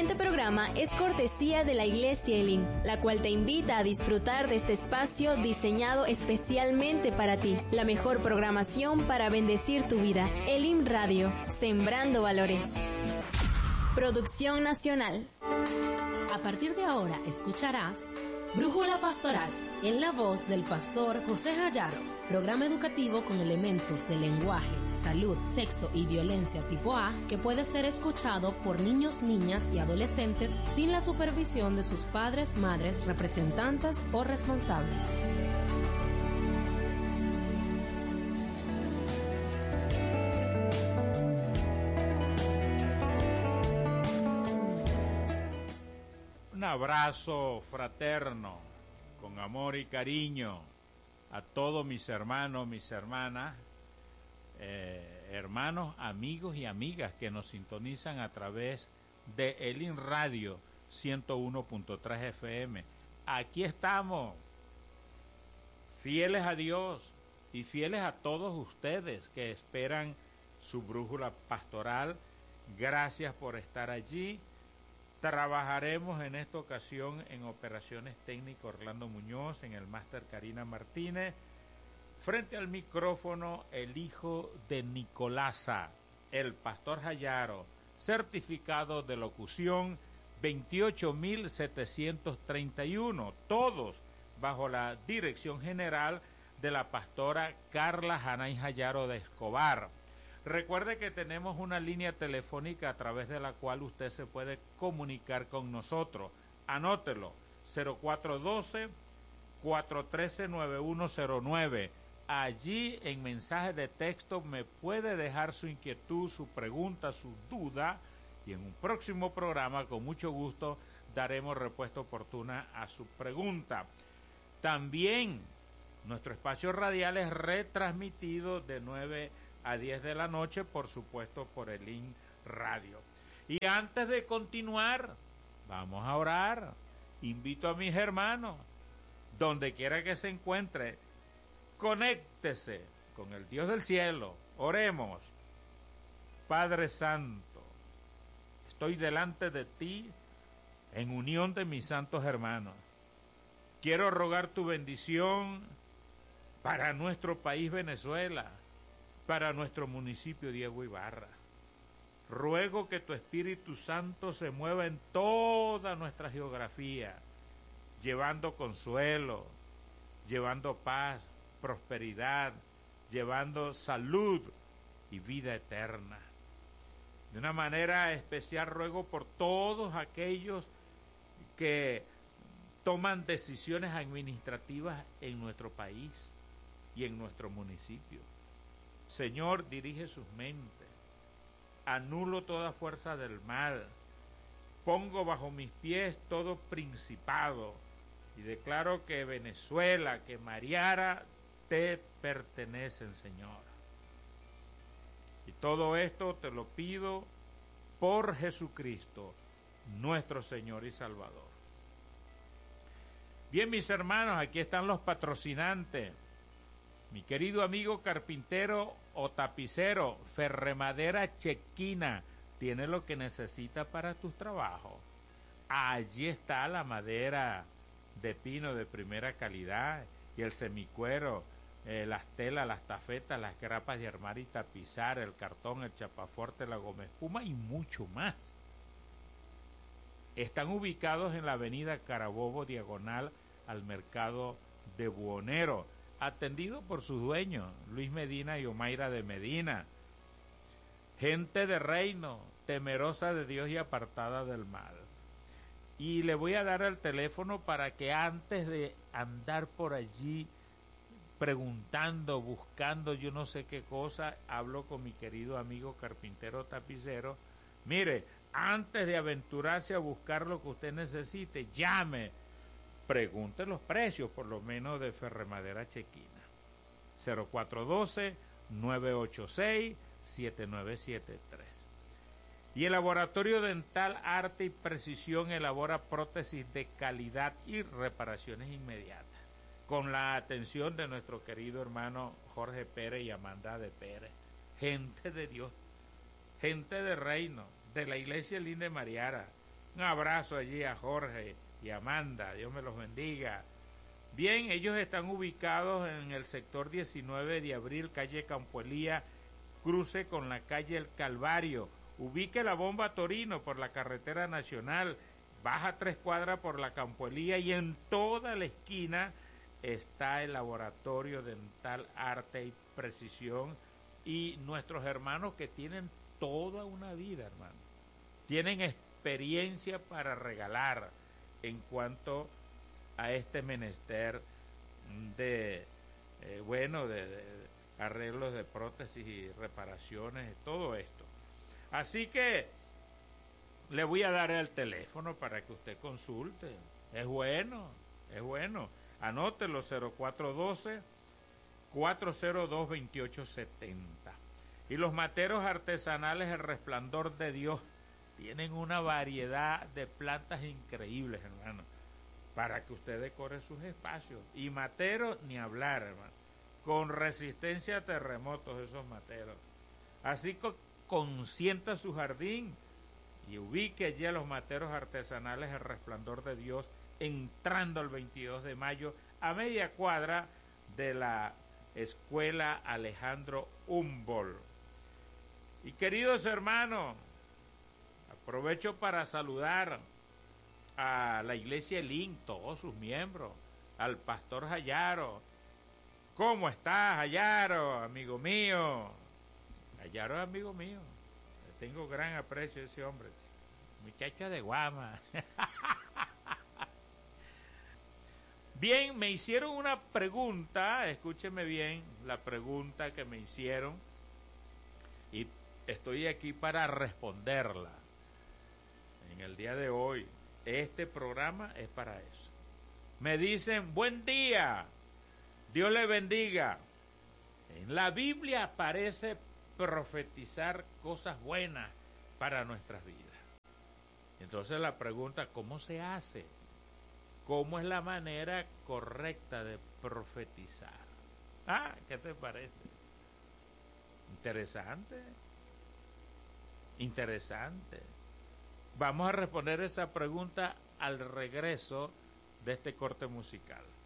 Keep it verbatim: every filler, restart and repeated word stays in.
siguiente programa es cortesía de la Iglesia Elim, la cual te invita a disfrutar de este espacio diseñado especialmente para ti. La mejor programación para bendecir tu vida. Elim Radio, sembrando valores. Producción nacional. A partir de ahora escucharás Brújula Pastoral, en la voz del pastor José Jayaro, programa educativo con elementos de lenguaje, salud, sexo y violencia tipo A que puede ser escuchado por niños, niñas y adolescentes sin la supervisión de sus padres, madres, representantes o responsables. Un abrazo fraterno, con amor y cariño, a todos mis hermanos, mis hermanas, eh, hermanos, amigos y amigas que nos sintonizan a través de Elim Radio ciento uno punto tres F M. Aquí estamos, fieles a Dios y fieles a todos ustedes que esperan su brújula pastoral. Gracias por estar allí. Trabajaremos en esta ocasión en operaciones técnicas Orlando Muñoz, en el máster Karina Martínez. Frente al micrófono, el hijo de Nicolasa, el pastor Jayaro, certificado de locución veintiocho mil setecientos treinta y uno, todos bajo la dirección general de la pastora Carla Hanay Jayaro de Escobar. Recuerde que tenemos una línea telefónica a través de la cual usted se puede comunicar con nosotros. Anótelo, cero cuatro uno dos, cuatro uno tres, nueve uno cero nueve. Allí en mensaje de texto me puede dejar su inquietud, su pregunta, su duda, y en un próximo programa con mucho gusto daremos respuesta oportuna a su pregunta. También nuestro espacio radial es retransmitido de nueve a diez de la noche, por supuesto, por Elim Radio. Y antes de continuar, vamos a orar. Invito a mis hermanos, donde quiera que se encuentre, conéctese con el Dios del cielo. Oremos. Padre Santo, estoy delante de ti en unión de mis santos hermanos. Quiero rogar tu bendición para nuestro país Venezuela, para nuestro municipio Diego Ibarra. Ruego que tu Espíritu Santo se mueva en toda nuestra geografía, llevando consuelo, llevando paz, prosperidad, llevando salud y vida eterna. De una manera especial ruego por todos aquellos que toman decisiones administrativas en nuestro país y en nuestro municipio. Señor, dirige sus mentes, anulo toda fuerza del mal, pongo bajo mis pies todo principado y declaro que Venezuela, que Mariara, te pertenecen, Señor. Y todo esto te lo pido por Jesucristo, nuestro Señor y Salvador. Bien, mis hermanos, aquí están los patrocinantes. Mi querido amigo carpintero o tapicero, Ferremadera Chequina, tiene lo que necesita para tus trabajos. Allí está la madera de pino de primera calidad y el semicuero, eh, las telas, las tafetas, las grapas de armar y tapizar, el cartón, el chapaforte, la goma espuma y mucho más. Están ubicados en la avenida Carabobo, diagonal al mercado de Buonero, atendido por sus dueños, Luis Medina y Omaira de Medina. Gente de reino, temerosa de Dios y apartada del mal. Y le voy a dar el teléfono para que antes de andar por allí preguntando, buscando yo no sé qué cosa, hablo con mi querido amigo carpintero tapicero. Mire, antes de aventurarse a buscar lo que usted necesite, llame, pregunte los precios, por lo menos de Ferremadera Chequina. cero cuatro uno dos, nueve ocho seis, siete nueve siete tres. Y el Laboratorio Dental Arte y Precisión elabora prótesis de calidad y reparaciones inmediatas, con la atención de nuestro querido hermano Jorge Pérez y Amanda de Pérez. Gente de Dios, gente de reino, de la Iglesia Elim de Mariara. Un abrazo allí a Jorge y Amanda, Dios me los bendiga. Bien, ellos están ubicados en el sector diecinueve de abril, calle Campoelía, cruce con la calle El Calvario. Ubique la bomba Torino por la carretera nacional, baja tres cuadras por la Campoelía y en toda la esquina está el Laboratorio Dental Arte y Precisión y nuestros hermanos que tienen toda una vida, hermano. Tienen experiencia para regalar en cuanto a este menester de, eh, bueno, de, de arreglos de prótesis y reparaciones, todo esto. Así que le voy a dar el teléfono para que usted consulte. Es bueno, es bueno. Anótelo, cero cuatro uno dos, cuatro cero dos, dos ocho siete cero. Y los materos artesanales El Resplandor de Dios tienen una variedad de plantas increíbles, hermano, para que usted decore sus espacios. Y materos, ni hablar, hermano, con resistencia a terremotos esos materos. Así que consienta su jardín y ubique allí a los materos artesanales El Resplandor de Dios, entrando el veintidós de mayo a media cuadra de la Escuela Alejandro Humboldt. Y queridos hermanos, aprovecho para saludar a la Iglesia Elim, todos sus miembros, al pastor Jayaro. ¿Cómo estás, Jayaro, amigo mío? Jayaro es amigo mío. Le tengo gran aprecio a ese hombre. Muchacho de Guama. Bien, me hicieron una pregunta, escúcheme bien, la pregunta que me hicieron, y estoy aquí para responderla. En el día de hoy, este programa es para eso. Me dicen, buen día, Dios le bendiga. En la Biblia aparece profetizar cosas buenas para nuestras vidas. Entonces la pregunta, ¿cómo se hace? ¿Cómo es la manera correcta de profetizar? Ah, ¿qué te parece? Interesante. Interesante. Vamos a responder esa pregunta al regreso de este corte musical.